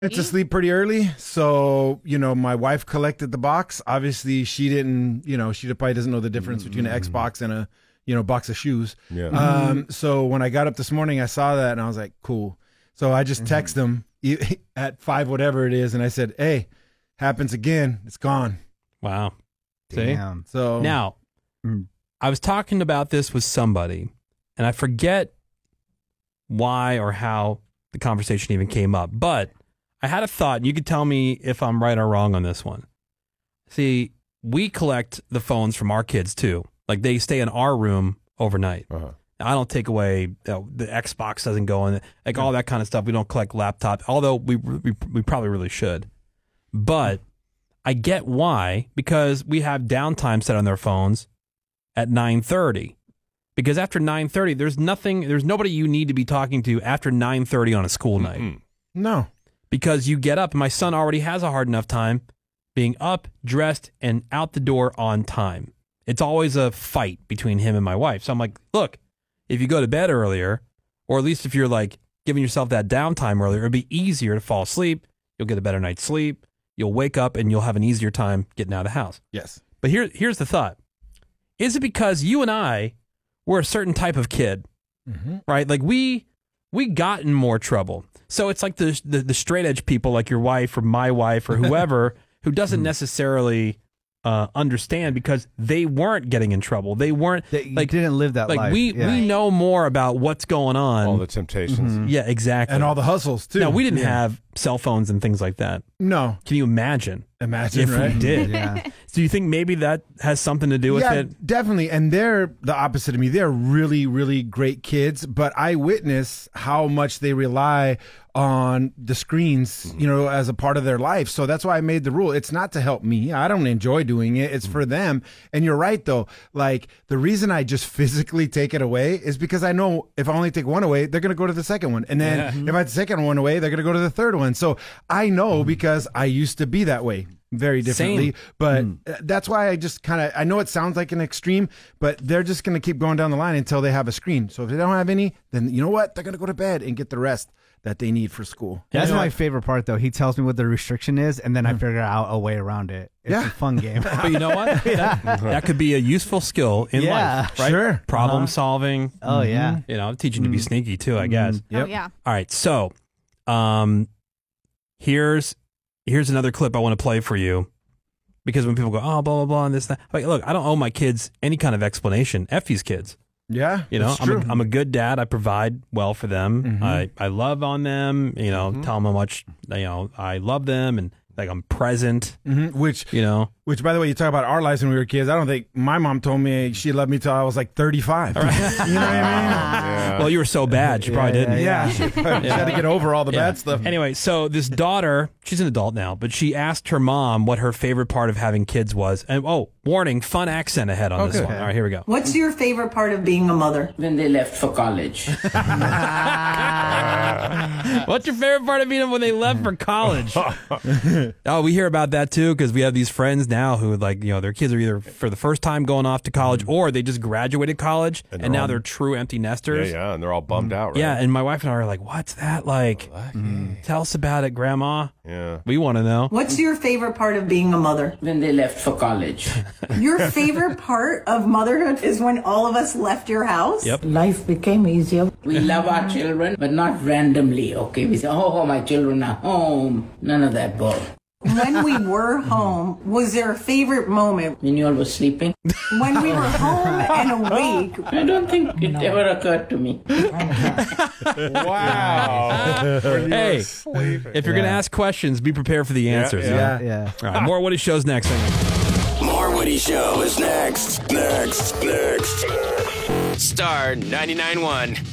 It's to sleep pretty early, so my wife collected the box. Obviously, she didn't. She probably doesn't know the difference between an Xbox and a box of shoes. Yeah. So when I got up this morning, I saw that and I was like, cool. So I just text them at 5 whatever it is, and I said, "Hey, happens again. It's gone." Wow. See? Damn. So Now, I was talking about this with somebody, and I forget why or how the conversation even came up, but I had a thought, and you could tell me if I'm right or wrong on this one. See, we collect the phones from our kids too. Like they stay in our room overnight. I don't take away the Xbox doesn't go in, like all that kind of stuff. We don't collect laptop, although we probably really should. But I get why, because we have downtime set on their phones at 9:30. Because after 9:30, there's nobody you need to be talking to after 9:30 on a school night. No. Because you get up, and my son already has a hard enough time being up, dressed, and out the door on time. It's always a fight between him and my wife. So I'm like, look, if you go to bed earlier, or at least if you're like giving yourself that downtime earlier, it'll be easier to fall asleep. You'll get a better night's sleep. You'll wake up and you'll have an easier time getting out of the house. Yes. But here's the thought. Is it because you and I were a certain type of kid, right? Like we got in more trouble. So it's like the straight edge people like your wife or my wife or whoever who doesn't necessarily understand because they weren't getting in trouble. They weren't didn't live that life. We know more about what's going on. All the temptations. Yeah, exactly. And all the hustles too. Now, we didn't have cell phones and things like that. No. Can you imagine? Imagine, if right? we did. Yeah. So you think maybe that has something to do with it? Definitely. And they're the opposite of me. They're really, really great kids, but I witness how much they rely on the screens, as a part of their life. So that's why I made the rule. It's not to help me. I don't enjoy doing it. It's for them. And you're right, though. Like, the reason I just physically take it away is because I know if I only take one away, they're going to go to the second one. And then if I take the second one away, they're going to go to the third one. So I know because I used to be that way. Very differently. Same. But that's why I just I know it sounds like an extreme, but they're just going to keep going down the line until they have a screen. So if they don't have any, then you know what? They're going to go to bed and get the rest that they need for school. That's my favorite part, though. He tells me what the restriction is, and then I figure out a way around it. It's a fun game. But you know what? That could be a useful skill in life, right? Sure. Problem solving. Oh, yeah. Teaching to be sneaky, too, I guess. Yep. Oh, yeah. All right, so here's another clip I want to play for you. Because when people go, oh, blah, blah, blah, and this, that. Like, look, I don't owe my kids any kind of explanation. F these kids. Yeah, that's true. I'm a good dad. I provide well for them. I love on them, tell them how much, I love them and like I'm present. Which, by the way, you talk about our lives when we were kids. I don't think my mom told me she loved me till I was like 35. Right. You know what I mean? Yeah. Well, you were so bad. She probably didn't. Yeah. She had to get over all the bad stuff. Anyway, so this daughter, she's an adult now, but she asked her mom what her favorite part of having kids was. And warning, fun accent ahead on this one. All right, here we go. What's your favorite part of being a mother? When they left for college. What's your favorite part of being when they left for college? We hear about that too because we have these friends now who their kids are either for the first time going off to college or they just graduated college and now they're true empty nesters. Yeah, and they're all bummed out, right? Yeah, and my wife and I are like, what's that like? Tell us about it, Grandma. Yeah. We want to know. What's your favorite part of being a mother? When they left for college. Your favorite part of motherhood is when all of us left your house? Yep. Life became easier. We love our children, but not randomly, okay? We say, oh, my children are home. None of that bull. When we were home, was there a favorite moment? When you all were sleeping? When we were home and awake? I don't think it ever occurred to me. Wow. Hey, if you're going to ask questions, be prepared for the answers. Yeah. All right, more Woody Show's next. More Woody Show is next. Star 99.1.